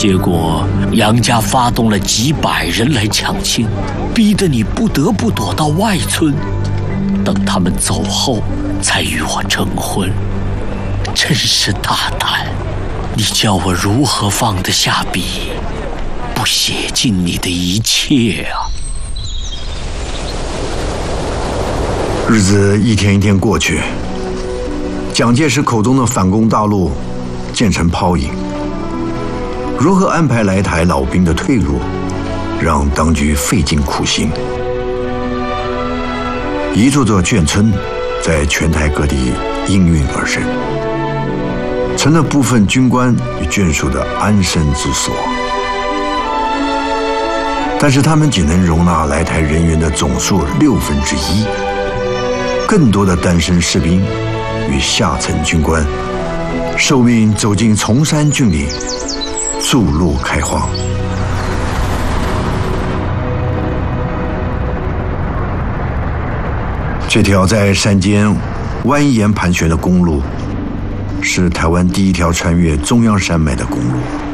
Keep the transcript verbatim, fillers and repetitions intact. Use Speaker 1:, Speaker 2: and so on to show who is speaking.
Speaker 1: 结果杨家发动了几百人来抢亲，逼得你不得不躲到外村，等他们走后才与我成婚。真是大胆！你叫我如何放得下笔，不写尽你的一切啊？
Speaker 2: 日子一天一天过去，蒋介石口中的反攻大陆渐成泡影。如何安排来台老兵的退路，让当局费尽苦心。一座座眷村在全台各地应运而生，成了部分军官与眷属的安身之所。但是他们仅能容纳来台人员的总数六分之一，更多的单身士兵与下层军官受命走进崇山峻岭，筑路开荒。这条在山间蜿蜒盘旋的公路，是台湾第一条穿越中央山脉的公路。